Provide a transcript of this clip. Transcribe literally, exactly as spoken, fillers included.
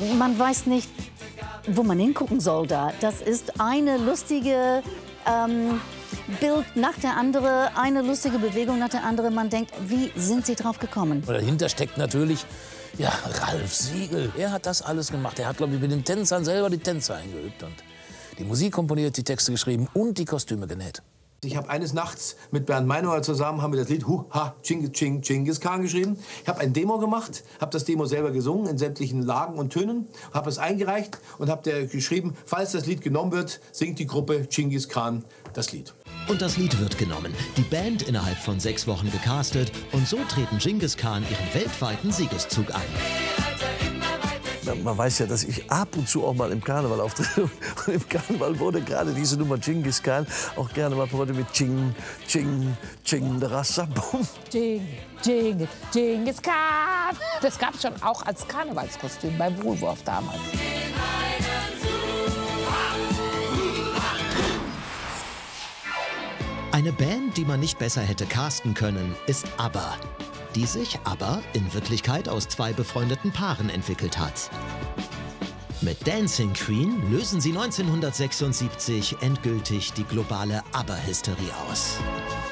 man weiß nicht, wo man hingucken soll da. Das ist eine lustige ähm, Bild nach der andere, eine lustige Bewegung nach der anderen. Man denkt, wie sind sie drauf gekommen? Dahinter steckt natürlich ja, Ralf Siegel. Er hat das alles gemacht. Er hat, glaube ich, mit den Tänzern selber die Tänzer eingeübt und die Musik komponiert, die Texte geschrieben und die Kostüme genäht. Ich habe eines Nachts mit Bernd Meinauer zusammen haben wir das Lied Hu Ha Ching Ching Chingis Khan geschrieben. Ich habe ein Demo gemacht, habe das Demo selber gesungen in sämtlichen Lagen und Tönen, habe es eingereicht und habe der geschrieben, falls das Lied genommen wird, singt die Gruppe Chingis Khan das Lied. Und das Lied wird genommen, die Band innerhalb von sechs Wochen gecastet und so treten Dschingis Khan ihren weltweiten Siegeszug an. Man weiß ja, dass ich ab und zu auch mal im Karneval auftrete. Und im Karneval wurde gerade diese Nummer Dschingis Khan auch gerne mal verbunden mit Ching, Ching, Ching, der Rassabum. Ching, Ching, Dschingis Khan. Das gab es schon auch als Karnevalskostüm beim Wohlwurf damals. Eine Band, die man nicht besser hätte casten können, ist ABBA, die sich aber in Wirklichkeit aus zwei befreundeten Paaren entwickelt hat. Mit Dancing Queen lösen sie neunzehnhundertsechsundsiebzig endgültig die globale ABBA-Hysterie aus.